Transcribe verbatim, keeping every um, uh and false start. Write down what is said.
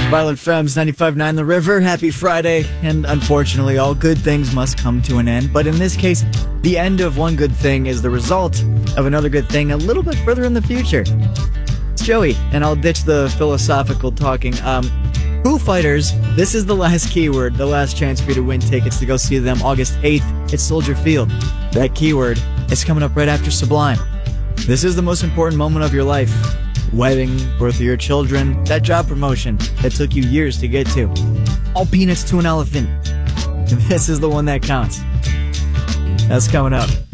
Violent Femmes, ninety-five point nine The River. Happy Friday. And unfortunately, all good things must come to an end. But in this case, the end of one good thing is the result of another good thing a little bit further in the future. It's Joey, and I'll ditch the philosophical talking. Um, Foo Fighters, this is the last keyword, the last chance for you to win tickets to go see them August eighth at Soldier Field. That keyword is coming up right after Sublime. This is the most important moment of your life. Wedding, birth of your children, that job promotion that took you years to get to. All peanuts to an elephant. This is the one that counts. That's coming up.